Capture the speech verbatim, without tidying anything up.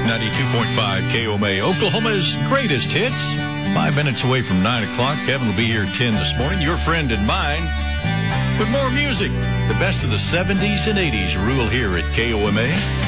ninety-two point five K O M A, Oklahoma's greatest hits. Five minutes away from nine o'clock. Kevin will be here at ten this morning, your friend and mine, with more music. The best of the seventies and eighties rule here at K O M A.